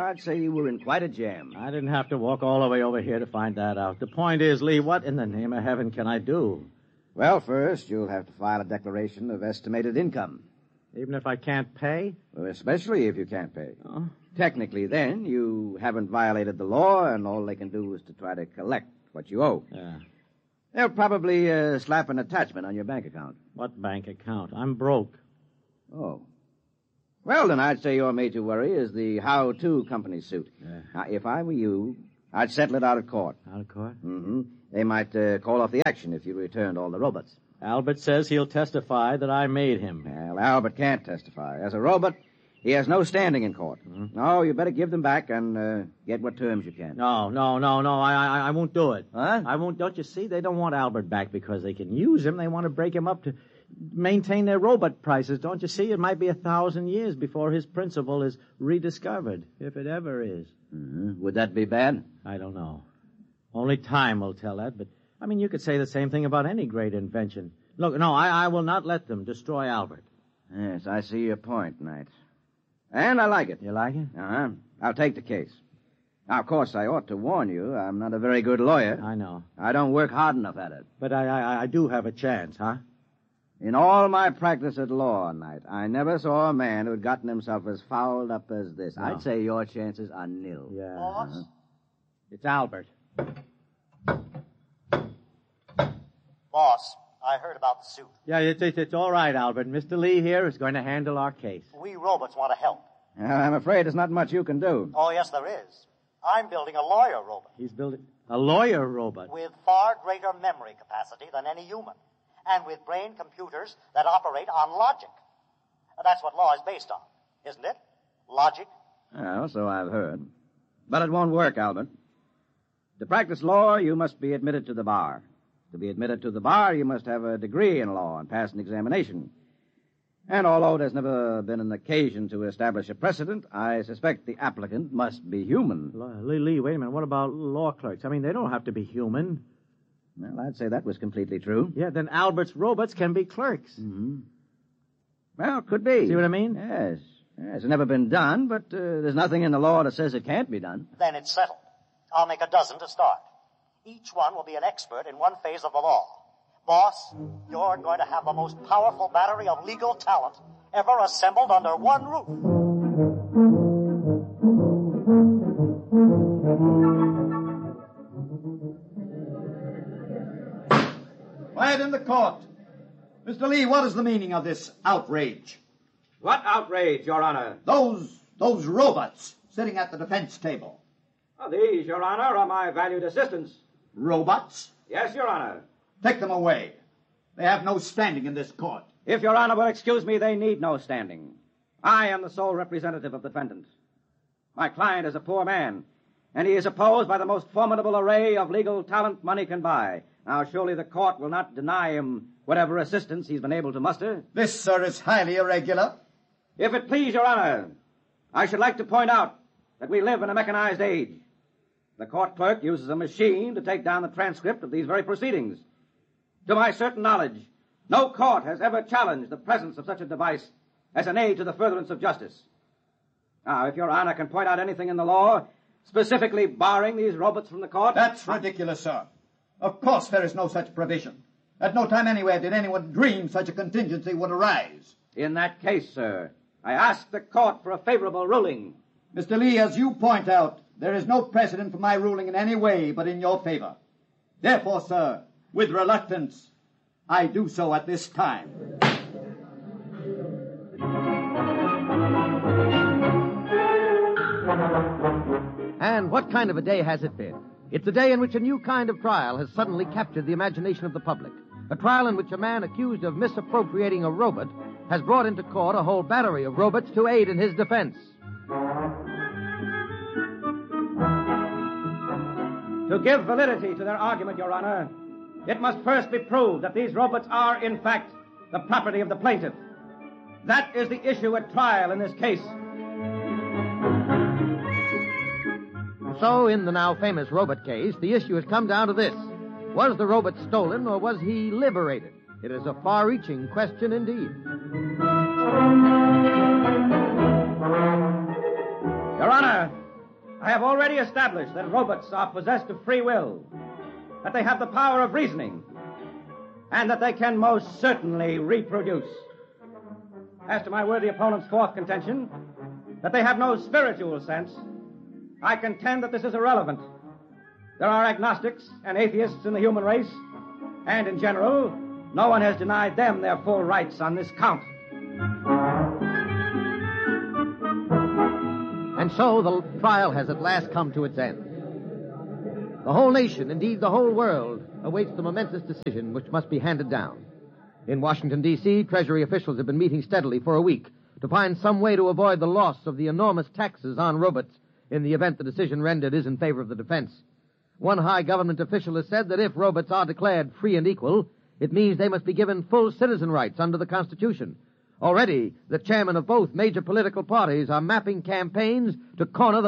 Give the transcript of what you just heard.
I'd say you were in quite a jam. I didn't have to walk all the way over here to find that out. The point is, Lee, what in the name of heaven can I do? Well, first, you'll have to file a declaration of estimated income. Even if I can't pay? Well, especially if you can't pay. Oh. Technically, then, you haven't violated the law, and all they can do is to try to collect what you owe. Yeah. They'll probably slap an attachment on your bank account. What bank account? I'm broke. Oh. Well, then I'd say your major worry is the How-To company suit. Yeah. Now, if I were you, I'd settle it out of court. Out of court? Mm-hmm. They might call off the action if you returned all the robots. Albert says he'll testify that I made him. Well, Albert can't testify. As a robot, he has no standing in court. Mm-hmm. No, you better give them back and get what terms you can. No. I won't do it. Huh? I won't. Don't you see? They don't want Albert back because they can use him. They want to break him up to maintain their robot prices. Don't you see? It might be 1,000 years before his principle is rediscovered, if it ever is. Mm-hmm. Would that be bad? I don't know. Only time will tell that, but, I mean, you could say the same thing about any great invention. Look, no, I will not let them destroy Albert. Yes, I see your point, Knight. And I like it. You like it? Uh-huh. I'll take the case. Now, of course, I ought to warn you, I'm not a very good lawyer. I know. I don't work hard enough at it. But I do have a chance, huh? In all my practice at law, Knight, I never saw a man who had gotten himself as fouled up as this. No. I'd say your chances are nil. Yeah. Boss? Uh-huh. It's Albert. Boss, I heard about the suit. Yeah, it's all right, Albert. Mr. Lee here is going to handle our case. We robots want to help. Well, I'm afraid there's not much you can do. Oh, yes, there is. I'm building a lawyer robot He's building a lawyer robot. with far greater memory capacity than any human, and with brain computers that operate on logic. That's what law is based on, isn't it? Logic. Well, so I've heard. But it won't work, Albert. To practice law, you must be admitted to the bar. To be admitted to the bar, you must have a degree in law and pass an examination. And although there's never been an occasion to establish a precedent, I suspect the applicant must be human. Lee, wait a minute. What about law clerks? I mean, they don't have to be human. Well, I'd say that was completely true. Yeah, then Albert's robots can be clerks. Mm-hmm. Well, could be. See what I mean? Yes. Yes, it's never been done, but there's nothing in the law that says it can't be done. Then it's settled. I'll make a dozen to start. Each one will be an expert in one phase of the law. Boss, you're going to have the most powerful battery of legal talent ever assembled under one roof. Quiet in the court. Mr. Lee, what is the meaning of this outrage? What outrage, Your Honor? Those robots sitting at the defense table. These, Your Honor, are my valued assistants. Robots? Yes, Your Honor. Take them away. They have no standing in this court. If Your Honor will excuse me, they need no standing. I am the sole representative of the defendant. My client is a poor man, and he is opposed by the most formidable array of legal talent money can buy. Now, surely the court will not deny him whatever assistance he's been able to muster. This, sir, is highly irregular. If it please Your Honor, I should like to point out that we live in a mechanized age. The court clerk uses a machine to take down the transcript of these very proceedings. To my certain knowledge, no court has ever challenged the presence of such a device as an aid to the furtherance of justice. Now, if Your Honor can point out anything in the law specifically barring these robots from the court... That's ridiculous, sir. Of course there is no such provision. At no time anywhere did anyone dream such a contingency would arise. In that case, sir, I ask the court for a favorable ruling. Mr. Lee, as you point out, there is no precedent for my ruling in any way but in your favor. Therefore, sir, with reluctance, I do so at this time. And what kind of a day has it been? It's a day in which a new kind of trial has suddenly captured the imagination of the public. A trial in which a man accused of misappropriating a robot has brought into court a whole battery of robots to aid in his defense. To give validity to their argument, Your Honor, it must first be proved that these robots are, in fact, the property of the plaintiff. That is the issue at trial in this case. So, in the now famous robot case, the issue has come down to this. Was the robot stolen or was he liberated? It is a far-reaching question indeed. Your Honor, have already established that robots are possessed of free will, that they have the power of reasoning, and that they can most certainly reproduce. As to my worthy opponent's fourth contention, that they have no spiritual sense, I contend that this is irrelevant. There are agnostics and atheists in the human race, and in general, no one has denied them their full rights on this count. And so the trial has at last come to its end. The whole nation, indeed the whole world, awaits the momentous decision which must be handed down. In Washington, D.C., Treasury officials have been meeting steadily for a week to find some way to avoid the loss of the enormous taxes on robots in the event the decision rendered is in favor of the defense. One high government official has said that if robots are declared free and equal, it means they must be given full citizen rights under the Constitution. Already, the chairmen of both major political parties are mapping campaigns to corner the